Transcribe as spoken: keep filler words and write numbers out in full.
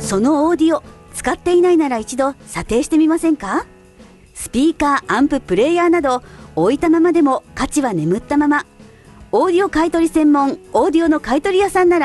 そのオーディオ使っていないなら一度査定してみませんか？スピーカー、アンプ、プレイヤーなど置いたままでも価値は眠ったまま。オーディオ買取専門オーディオの買取屋さんなら